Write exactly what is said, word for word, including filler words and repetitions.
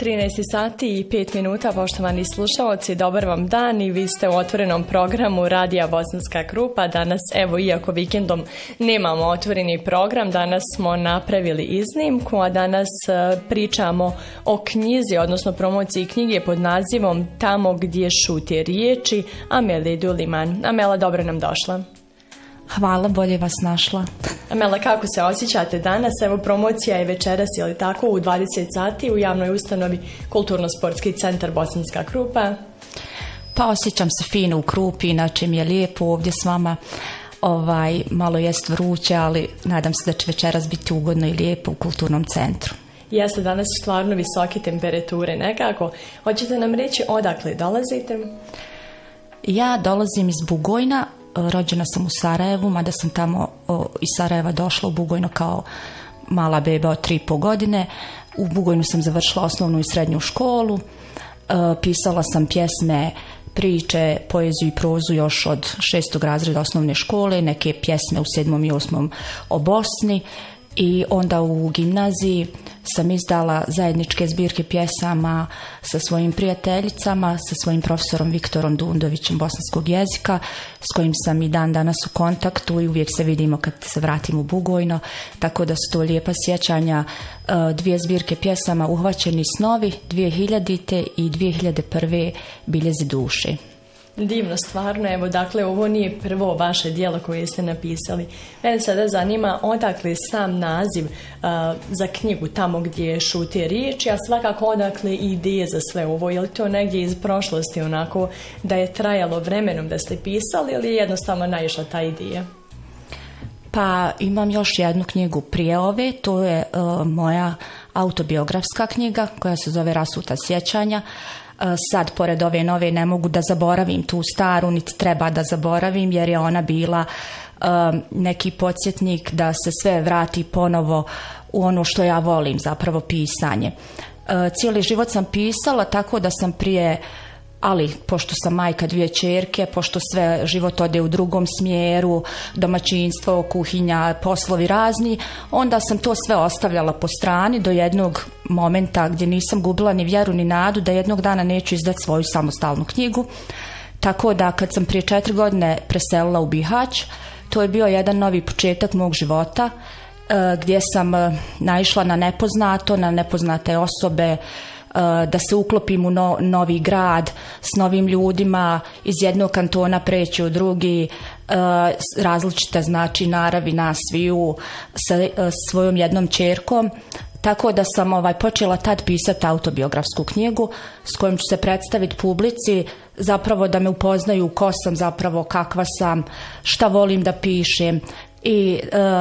trinaest sati i pet minuta, poštovani slušalci, dobar vam dan i vi ste u otvorenom programu Radija Bosanska Krupa. Danas, evo, iako vikendom nemamo otvoreni program, danas smo napravili iznimku, a danas pričamo o knjizi, odnosno promociji knjige pod nazivom Tamo gdje šute riječi, Amele Duliman. Amela, dobro nam došla. Hvala, bolje vas našla. Amela, kako se osjećate danas? Evo, promocija je večeras, je li tako, u dvadeset sati u javnoj ustanovi Kulturno-sportski centar Bosanska Krupa. Pa osjećam se fino u Krupi, inače mi je lijepo ovdje s vama. Ovaj, malo jest vruće, ali nadam se da će večeras biti ugodno i lijepo u Kulturnom centru. Jeste danas stvarno visoke temperature nekako. Hoćete nam reći odakle dolazite? Ja dolazim iz Bugojna. Rođena sam u Sarajevu, mada sam tamo o, iz Sarajeva došla u Bugojno kao mala beba od tri i po godine. U Bugojnu sam završila osnovnu i srednju školu. E, pisala sam pjesme, priče, poeziju i prozu još od šestog razreda osnovne škole, neke pjesme u sedmom i osmom o Bosni. I onda u gimnaziji sam izdala zajedničke zbirke pjesama sa svojim prijateljicama, sa svojim profesorom Viktorom Dundovićem bosanskog jezika, s kojim sam i dan danas u kontaktu i uvijek se vidimo kad se vratim u Bugojno, tako da su to lijepa sjećanja. Dvije zbirke pjesama Uhvaćeni snovi dvije hiljadite i dvije hiljade prve Biljezi duše. Divno, stvarno, evo, dakle, ovo nije prvo vaše djelo koje ste napisali. Mene sada zanima odakle sam naziv uh, za knjigu Tamo gdje šute riječi, a svakako odakle ideje za sve ovo. Je li to negdje iz prošlosti onako da je trajalo vremenom da ste pisali ili je jednostavno naišla ta ideja? Pa imam još jednu knjigu prije ove, to je uh, moja autobiografska knjiga koja se zove Rasuta sjećanja. Sad, pored ove nove, ne mogu da zaboravim tu staru, niti treba da zaboravim, jer je ona bila um, neki podsjetnik da se sve vrati ponovo u ono što ja volim, zapravo pisanje. Uh, cijeli život sam pisala, tako da sam prije, ali pošto sam majka dvije ćerke, pošto sve život ode u drugom smjeru, domaćinstvo, kuhinja, poslovi razni, onda sam to sve ostavljala po strani do jednog momenta gdje nisam gubila ni vjeru ni nadu da jednog dana neću izdati svoju samostalnu knjigu. Tako da kad sam prije četiri godine preselila u Bihać, to je bio jedan novi početak mog života, gdje sam naišla na nepoznato, na nepoznate osobe, da se uklopim u no, novi grad s novim ljudima, iz jednog kantona preći u drugi, različite znači naravi nas sviju sa svojom jednom ćerkom. Tako da sam ovaj, počela tad pisati autobiografsku knjigu s kojom ću se predstaviti publici, zapravo da me upoznaju ko sam, zapravo kakva sam, šta volim da pišem. I